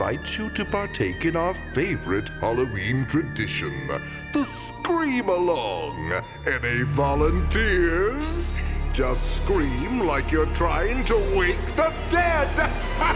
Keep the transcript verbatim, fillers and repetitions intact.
invites you to partake in our favorite Halloween tradition, the Scream Along. Any volunteers? Just scream like you're trying to wake the dead!